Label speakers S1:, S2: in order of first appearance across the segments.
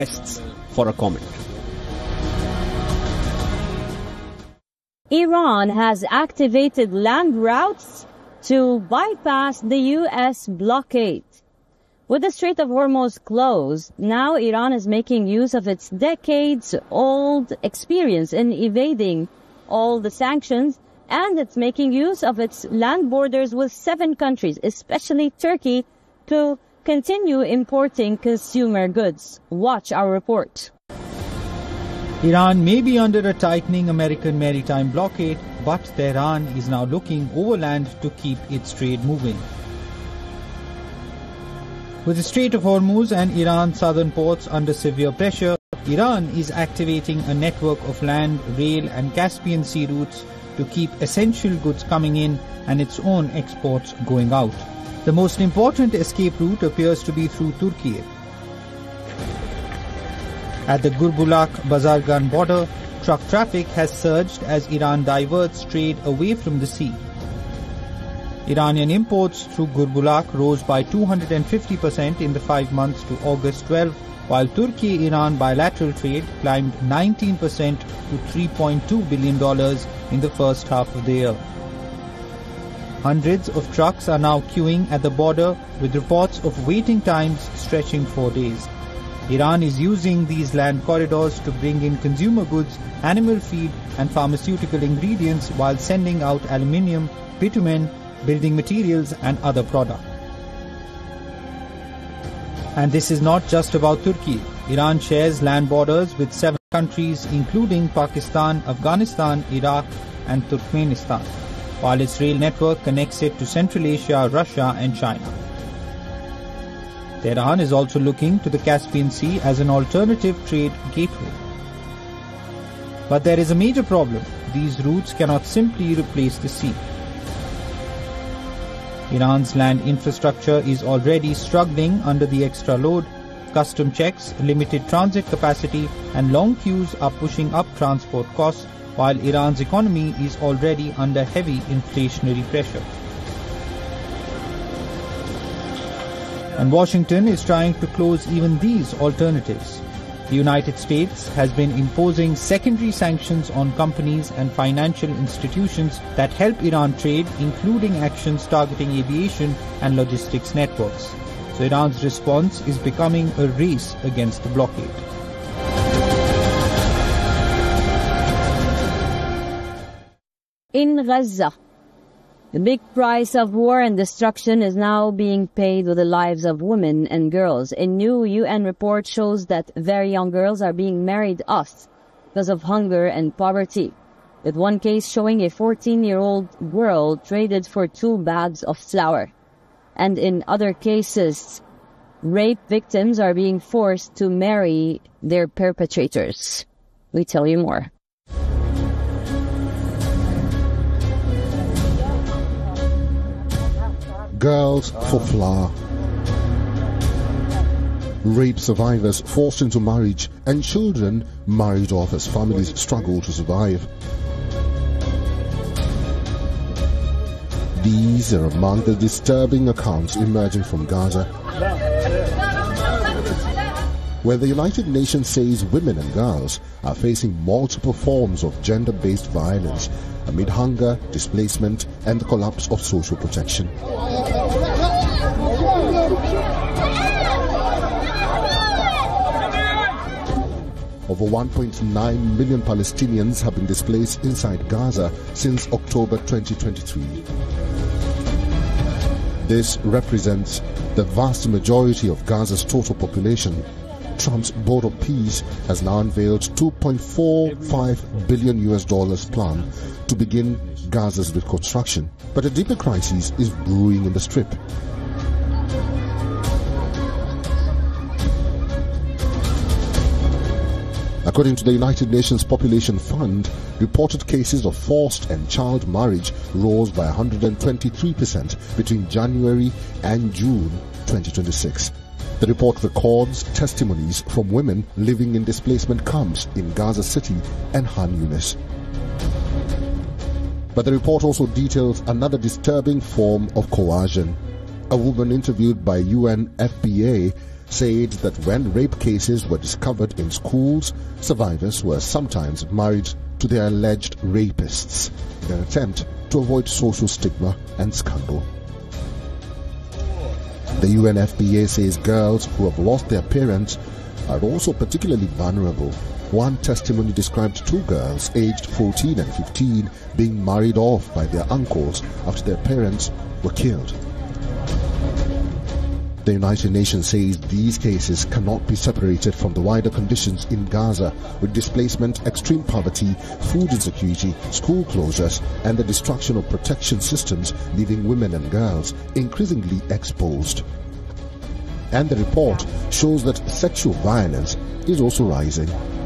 S1: requests for a comment.
S2: Iran has activated land routes to bypass the U.S. blockade. With the Strait of Hormuz closed, now Iran is making use of its decades-old experience in evading all the sanctions, and it's making use of its land borders with 7 countries, especially Turkey, to continue importing consumer goods. Watch our report.
S3: Iran may be under a tightening American maritime blockade, but Tehran is now looking overland to keep its trade moving. With the Strait of Hormuz and Iran's southern ports under severe pressure, Iran is activating a network of land, rail and Caspian Sea routes to keep essential goods coming in and its own exports going out. The most important escape route appears to be through Turkey. At the Gurbulak-Bazargan border, truck traffic has surged as Iran diverts trade away from the sea. Iranian imports through Gurbulak rose by 250% in the 5 months to August 12, while Turkey-Iran bilateral trade climbed 19% to $3.2 billion in the first half of the year. Hundreds of trucks are now queuing at the border, with reports of waiting times stretching 4 days. Iran is using these land corridors to bring in consumer goods, animal feed and pharmaceutical ingredients while sending out aluminium, bitumen, building materials and other products. And this is not just about Turkey. Iran shares land borders with 7 countries including Pakistan, Afghanistan, Iraq and Turkmenistan, while its rail network connects it to Central Asia, Russia and China. Tehran is also looking to the Caspian Sea as an alternative trade gateway. But there is a major problem. These routes cannot simply replace the sea. Iran's land infrastructure is already struggling under the extra load. Custom checks, limited transit capacity and long queues are pushing up transport costs, while Iran's economy is already under heavy inflationary pressure. And Washington is trying to close even these alternatives. The United States has been imposing secondary sanctions on companies and financial institutions that help Iran trade, including actions targeting aviation and logistics networks. So Iran's response is becoming a race against the blockade.
S2: In Gaza, the big price of war and destruction is now being paid with the lives of women and girls. A new UN report shows that very young girls are being married off because of hunger and poverty, with one case showing a 14-year-old girl traded for 2 bags of flour. And in other cases, rape victims are being forced to marry their perpetrators. We tell you more.
S4: Girls for flour. Rape survivors forced into marriage and children married off as families struggle to survive. These are among the disturbing accounts emerging from Gaza, where the United Nations says women and girls are facing multiple forms of gender-based violence amid hunger, displacement, and the collapse of social protection. Over 1.9 million Palestinians have been displaced inside Gaza since October 2023. This represents the vast majority of Gaza's total population. Trump's Board of Peace has now unveiled $2.45 billion plan to begin Gaza's reconstruction. But a deeper crisis is brewing in the Strip. According to the United Nations Population Fund, reported cases of forced and child marriage rose by 123% between January and June 2026. The report records testimonies from women living in displacement camps in Gaza City and Han Yunis. But the report also details another disturbing form of coercion. A woman interviewed by UNFPA said that when rape cases were discovered in schools, survivors were sometimes married to their alleged rapists in an attempt to avoid social stigma and scandal. The UNFPA says girls who have lost their parents are also particularly vulnerable. One testimony described 2 girls aged 14 and 15 being married off by their uncles after their parents were killed. The United Nations says these cases cannot be separated from the wider conditions in Gaza, with displacement, extreme poverty, food insecurity, school closures, and the destruction of protection systems, leaving women and girls increasingly exposed. And the report shows that sexual violence is also rising.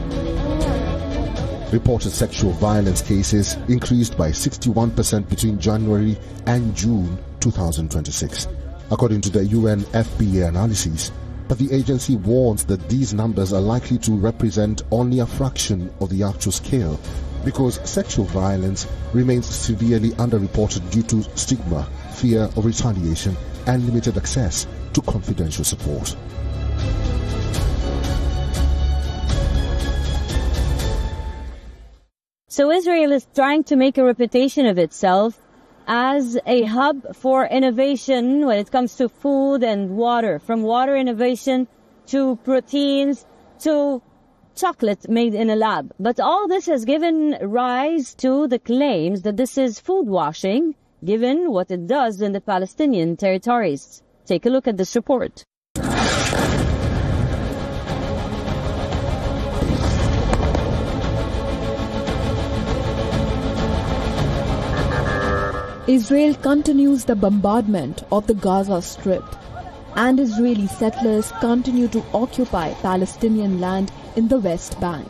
S4: Reported sexual violence cases increased by 61% between January and June 2026. According to the UNFPA analysis, but the agency warns that these numbers are likely to represent only a fraction of the actual scale, because sexual violence remains severely underreported due to stigma, fear of retaliation, and limited access to confidential support.
S2: So Israel is trying to make a reputation of itself as a hub for innovation when it comes to food and water, from water innovation to proteins to chocolate made in a lab. But all this has given rise to the claims that this is food washing, given what it does in the Palestinian territories. Take a look at this report.
S1: Israel continues the bombardment of the Gaza Strip, and Israeli settlers continue to occupy Palestinian land in the West Bank.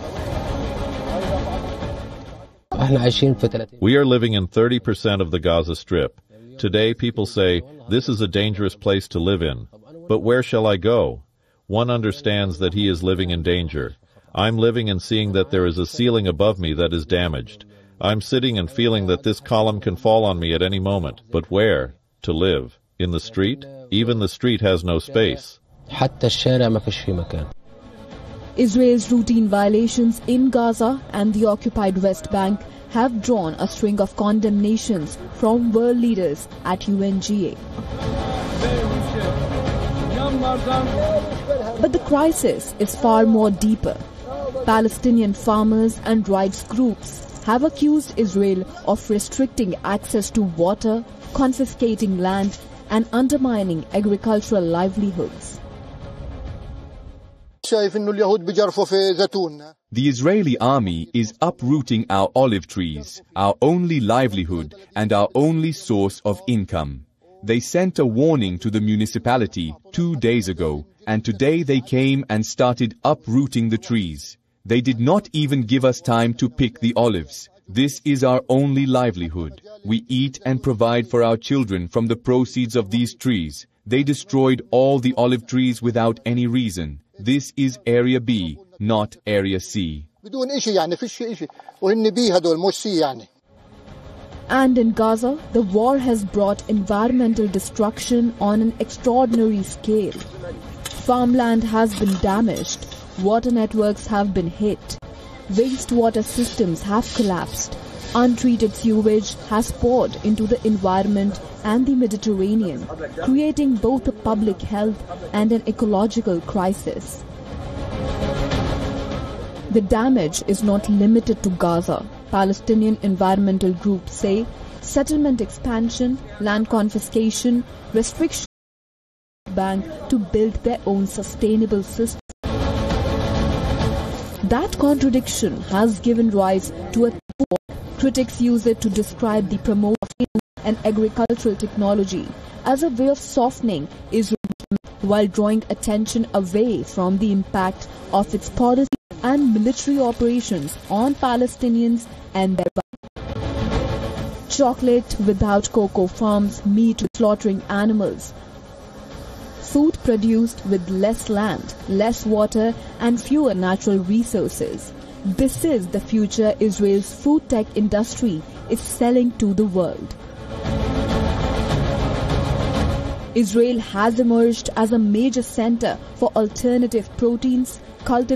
S5: We are living in 30% of the Gaza Strip. Today people say, this is a dangerous place to live in. But where shall I go? One understands that he is living in danger. I'm living and seeing that there is a ceiling above me that is damaged. I'm sitting and feeling that this column can fall on me at any moment. But where? To live? In the street? Even the street has no space.
S1: Israel's routine violations in Gaza and the occupied West Bank have drawn a string of condemnations from world leaders at UNGA. But the crisis is far more deeper. Palestinian farmers and rights groups have accused Israel of restricting access to water, confiscating land, and undermining agricultural livelihoods.
S6: The Israeli army is uprooting our olive trees, our only livelihood and our only source of income. They sent a warning to the municipality 2 days ago, and today they came and started uprooting the trees. They did not even give us time to pick the olives. This is our only livelihood. We eat and provide for our children from the proceeds of these trees. They destroyed all the olive trees without any reason. This is Area B, not Area C.
S1: And in Gaza, the war has brought environmental destruction on an extraordinary scale. Farmland has been damaged. Water networks have been hit. Wastewater systems have collapsed. Untreated sewage has poured into the environment and the Mediterranean, creating both a public health and an ecological crisis. The damage is not limited to Gaza. Palestinian environmental groups say settlement expansion, land confiscation, restriction bank to build their own sustainable system. That contradiction has given rise to a war. Critics use it to describe the promotion of and agricultural technology as a way of softening Israel while drawing attention away from the impact of its policy and military operations on Palestinians and their rights. Chocolate without cocoa farms, meat slaughtering animals, food produced with less land, less water and fewer natural resources. This is the future Israel's food tech industry is selling to the world. Israel has emerged as a major center for alternative proteins, cultivated